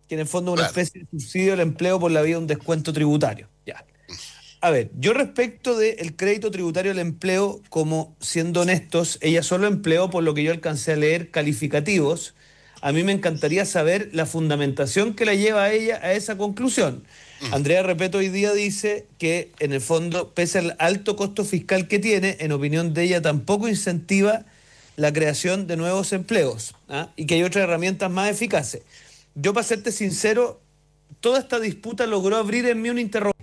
que en el fondo es una Claro. especie de subsidio al empleo por la vía de un descuento tributario. Ya. A ver, yo respecto del crédito tributario al empleo, como siendo honestos, ella solo empleó, por lo que yo alcancé a leer, calificativos. A mí me encantaría saber la fundamentación que la lleva a ella a esa conclusión. Andrea Repeto hoy día dice que, en el fondo, pese al alto costo fiscal que tiene, en opinión de ella, tampoco incentiva la creación de nuevos empleos, ¿ah? Y que hay otras herramientas más eficaces. Yo, para serte sincero, toda esta disputa logró abrir en mí un interrogante.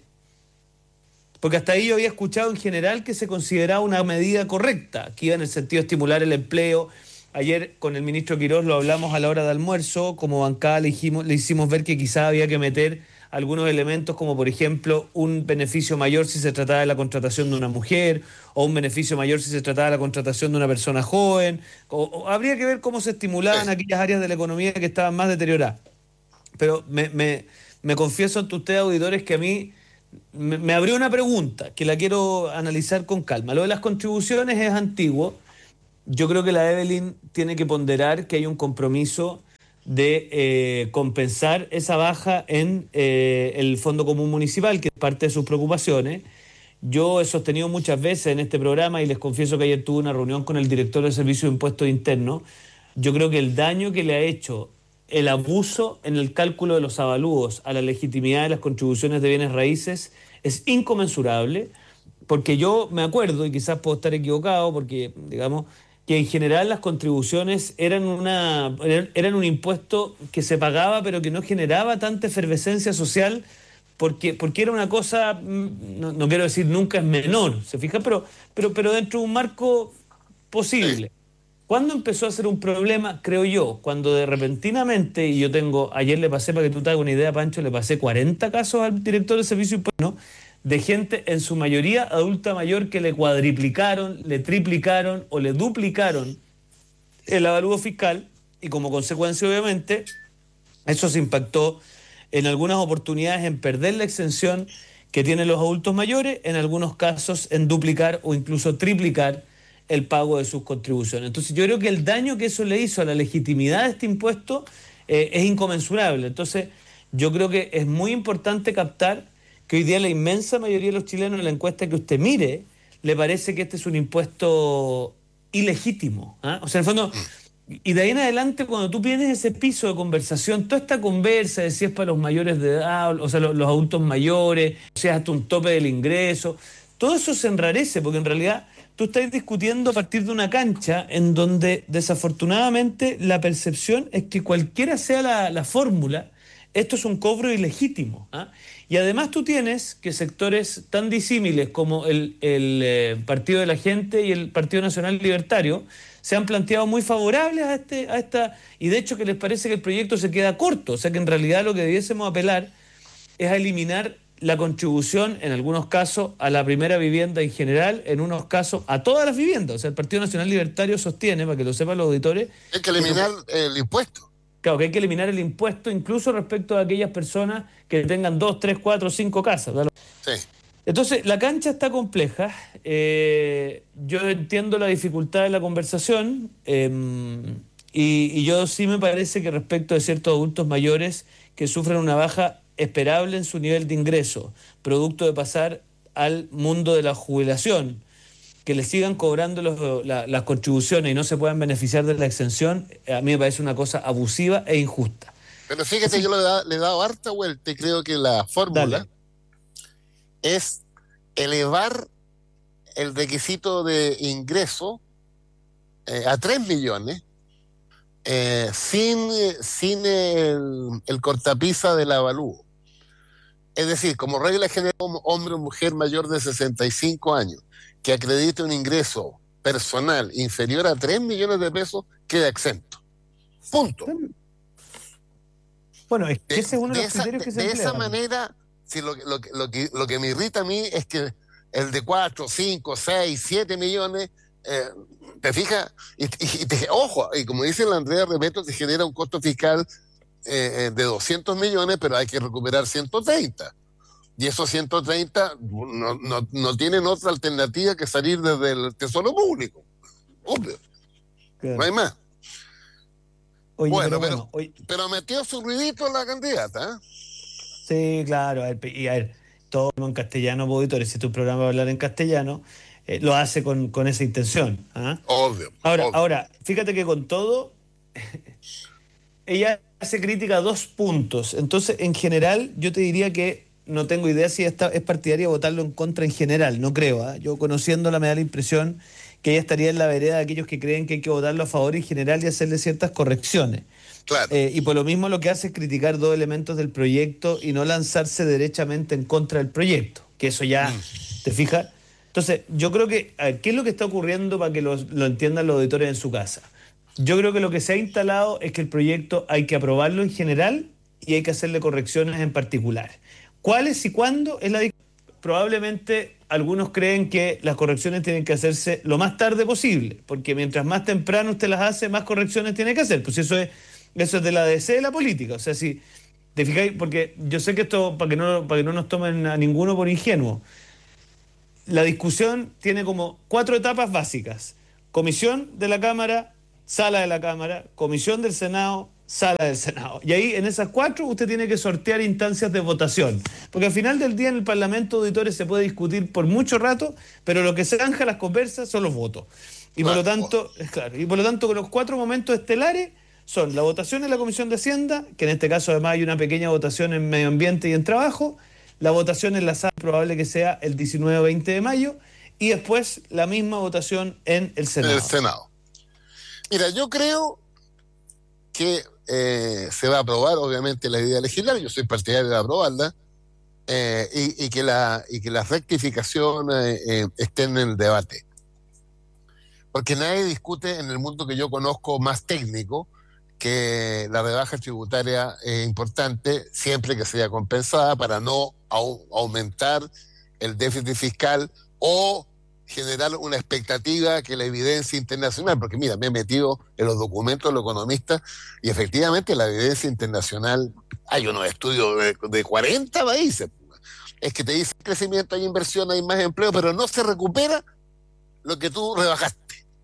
Porque hasta ahí yo había escuchado en general que se consideraba una medida correcta, que iba en el sentido de estimular el empleo. Ayer con el ministro Quirós lo hablamos a la hora de almuerzo, como bancada le hicimos ver que quizás había que meter algunos elementos como por ejemplo un beneficio mayor si se trataba de la contratación de una mujer, o un beneficio mayor si se trataba de la contratación de una persona joven, o habría que ver cómo se estimulaban aquellas áreas de la economía que estaban más deterioradas. Pero me confieso ante ustedes, auditores, que a mí me abrió una pregunta que la quiero analizar con calma. Lo de las contribuciones es antiguo. Yo creo que la Evelyn tiene que ponderar que hay un compromiso de compensar esa baja en el Fondo Común Municipal, que es parte de sus preocupaciones. Yo he sostenido muchas veces en este programa, y les confieso que ayer tuve una reunión con el director del Servicio de Impuestos Internos. Yo creo que el daño que le ha hecho el abuso en el cálculo de los avalúos a la legitimidad de las contribuciones de bienes raíces es inconmensurable, porque yo me acuerdo, y quizás puedo estar equivocado, porque digamos que en general las contribuciones eran un impuesto que se pagaba pero que no generaba tanta efervescencia social, porque era una cosa, no quiero decir nunca es menor, ¿se fija? Pero dentro de un marco Sí. posible. ¿Cuándo empezó a ser un problema? Creo yo, cuando de repentinamente, y yo tengo, ayer le pasé, para que tú te hagas una idea, Pancho, le pasé 40 casos al director de servicio de impuestos, ¿no? De gente, en su mayoría adulta mayor, que le cuadriplicaron, le triplicaron o le duplicaron el avalúo fiscal, y como consecuencia, obviamente, eso se impactó en algunas oportunidades en perder la exención que tienen los adultos mayores, en algunos casos en duplicar o incluso triplicar el pago de sus contribuciones. Entonces yo creo que el daño que eso le hizo a la legitimidad de este impuesto es inconmensurable. Entonces yo creo que es muy importante captar que hoy día la inmensa mayoría de los chilenos, en la encuesta que usted mire, le parece que este es un impuesto ilegítimo, ¿ah? O sea, en el fondo, y de ahí en adelante, cuando tú tienes ese piso de conversación, toda esta conversa de si es para los mayores de edad, o sea, los adultos mayores, o sea, hasta un tope del ingreso, todo eso se enrarece, porque en realidad tú estás discutiendo a partir de una cancha en donde desafortunadamente la percepción es que cualquiera sea la fórmula, esto es un cobro ilegítimo, ¿ah? Y además tú tienes que sectores tan disímiles como el Partido de la Gente y el Partido Nacional Libertario se han planteado muy favorables a esta, y de hecho que les parece que el proyecto se queda corto, o sea que en realidad lo que debiésemos apelar es a eliminar la contribución, en algunos casos, a la primera vivienda en general, en unos casos a todas las viviendas. O sea, el Partido Nacional Libertario sostiene, para que lo sepan los auditores, Hay que que no, eliminar el impuesto. claro, que hay que eliminar el impuesto incluso respecto a aquellas personas que tengan 2, 3, 4, 5 casas. Sí. Entonces, la cancha está compleja. Yo entiendo la dificultad de la conversación, y yo sí me parece que respecto de ciertos adultos mayores que sufren una baja esperable en su nivel de ingreso, producto de pasar al mundo de la jubilación, que le sigan cobrando las contribuciones y no se puedan beneficiar de la exención, a mí me parece una cosa abusiva e injusta. Pero fíjate, Así, yo le he dado harta vuelta y creo que la fórmula dale. es elevar el requisito de ingreso a 3 millones sin el cortapisa del avalúo. Es decir, como regla general, hombre o mujer mayor de 65 años que acredite un ingreso personal inferior a 3 millones de pesos queda exento. Punto. Bueno, es que ese es uno de los criterios que se De esa emplean. manera, si lo que me irrita a mí es que el de 4, 5, 6, 7 millones, te fijas, ojo, y como dice la Andrea Repeto, te genera un costo fiscal de 200 millones, pero hay que recuperar 130. Y esos 130 no tienen otra alternativa que salir desde el tesoro público. Obvio, no Claro. hay más. Oye, Bueno, pero bueno, oye, pero metió su ruidito la candidata, ¿eh? sí, claro, a ver, todo en castellano, auditores, si tu programa va a hablar en castellano, lo hace con esa intención. ¿Ah? Obvio, obvio. Ahora, fíjate que con todo, ella hace crítica a dos puntos. Entonces, en general, yo te diría que no tengo idea si esta es partidaria de votarlo en contra en general, no creo. ¿Ah? Yo conociéndola me da la impresión que ella estaría en la vereda de aquellos que creen que hay que votarlo a favor en general y hacerle ciertas correcciones. Claro. Y por lo mismo lo que hace es criticar dos elementos del proyecto y no lanzarse derechamente en contra del proyecto, que eso ya, Mm. ¿te fijas? Entonces, yo creo que, a ver, ¿qué es lo que está ocurriendo para que lo entiendan los auditores en su casa? Yo creo que lo que se ha instalado es que el proyecto hay que aprobarlo en general y hay que hacerle correcciones en particular. ¿Cuáles y cuándo? Probablemente algunos creen que las correcciones tienen que hacerse lo más tarde posible, porque mientras más temprano usted las hace, más correcciones tiene que hacer. Pues eso es de la DC de la política. O sea, si te fijáis, porque yo sé que esto, para que no nos tomen a ninguno por ingenuo, la discusión tiene como cuatro etapas básicas. Comisión de la Cámara, sala de la Cámara, comisión del Senado, sala del Senado. Y ahí, en esas cuatro, usted tiene que sortear instancias de votación. Porque al final del día en el Parlamento, auditores, se puede discutir por mucho rato, pero lo que zanja las conversas son los votos. Y por lo Claro. tanto, claro, y por lo tanto, los cuatro momentos estelares son la votación en la Comisión de Hacienda, que en este caso además hay una pequeña votación en medio ambiente y en trabajo, la votación en la sala probable que sea el 19 o 20 de mayo, y después la misma votación en el En el Senado. Senado. Mira, yo creo que se va a aprobar, obviamente, la idea legislativa. Yo soy partidario de aprobarla, y que las rectificaciones estén en el debate. Porque nadie discute en el mundo que yo conozco más técnico que la rebaja tributaria es importante siempre que sea compensada para no aumentar el déficit fiscal o generar una expectativa que la evidencia internacional, porque mira, me he metido en los documentos de los economistas y efectivamente la evidencia internacional, hay unos estudios de 40 países, es que te dice crecimiento, hay inversión, hay más empleo, pero no se recupera lo que tú rebajaste.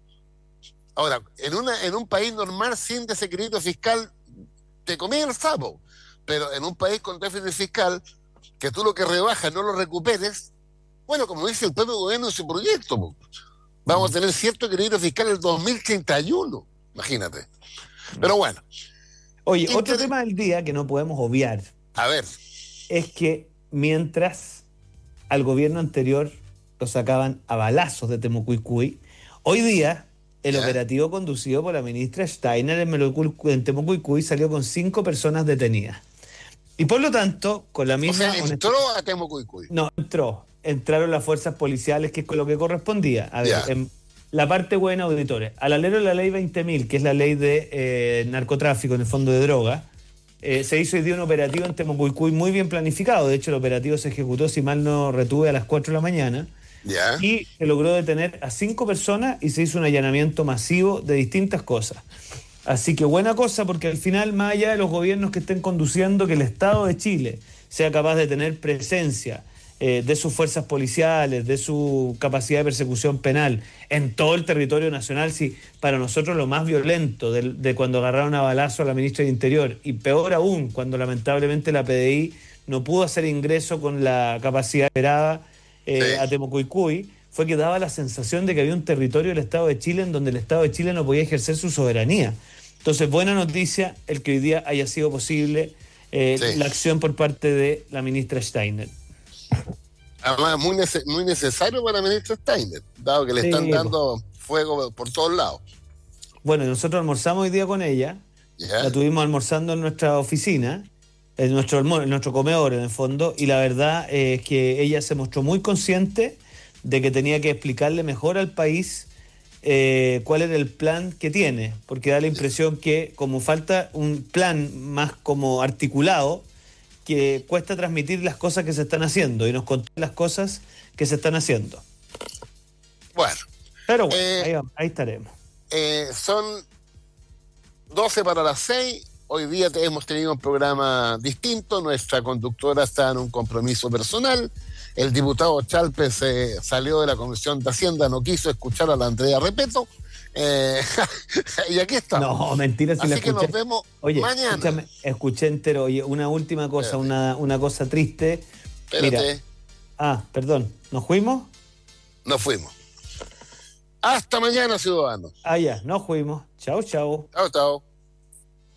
Ahora, en un país normal sin desequilibrio fiscal, te comí el sapo, pero en un país con déficit fiscal, que tú lo que rebajas no lo recuperes, bueno, como dice el propio gobierno en su proyecto, vamos a tener cierto equilibrio fiscal en el 2031, imagínate. Pero bueno. Oye, otro tema del día que no podemos obviar A ver. es que mientras al gobierno anterior lo sacaban a balazos de Temucuicui, hoy día el operativo conducido por la ministra Steiner en Temucuicui salió con 5 personas detenidas. Y por lo tanto, con la misma... O sea, entró a Temucuicui. No, entraron las fuerzas policiales, que es con lo que correspondía. A ver, en la parte buena, auditores, al alero de la ley 20.000, que es la ley de narcotráfico, en el fondo de droga, se hizo hoy día un operativo en Temucuicui muy bien planificado. De hecho, el operativo se ejecutó, si mal no retuve, a las 4 de la mañana. Y se logró detener a 5 personas y se hizo un allanamiento masivo de distintas cosas. Así que buena cosa, porque al final, más allá de los gobiernos que estén conduciendo, que el Estado de Chile sea capaz de tener presencia de sus fuerzas policiales, de su capacidad de persecución penal en todo el territorio nacional. Sí, para nosotros lo más violento de cuando agarraron a balazo a la ministra del Interior, y peor aún cuando lamentablemente la PDI no pudo hacer ingreso con la capacidad esperada a Temucuicui, fue que daba la sensación de que había un territorio del Estado de Chile en donde el Estado de Chile no podía ejercer su soberanía. Entonces, buena noticia el que hoy día haya sido posible la acción por parte de la ministra Steiner. Además, muy necesario para la ministra Steiner, dado que le están dando fuego por todos lados. Bueno, nosotros almorzamos hoy día con ella, la tuvimos almorzando en nuestra oficina, en nuestro comedor en el fondo, y la verdad es que ella se mostró muy consciente de que tenía que explicarle mejor al país cuál era el plan que tiene, porque da la impresión que como falta un plan más como articulado, que cuesta transmitir las cosas que se están haciendo, y nos contó las cosas que se están haciendo. Bueno. Pero bueno, ahí estaremos. Son 12 para las 6. Hoy día hemos tenido un programa distinto. Nuestra conductora está en un compromiso personal. El diputado Chalpe se salió de la Comisión de Hacienda, no quiso escuchar a la Andrea Repeto, Eh, y aquí estamos. No, mentira, si la Así que escuché. nos vemos Oye, mañana. escúchame, escuché entero. Oye, una última cosa, Espérate, una cosa triste. Mira, espérate. perdón, ¿nos fuimos? Nos fuimos. Hasta mañana, ciudadanos. Ya, nos fuimos. Chao, chao. Chao, chao.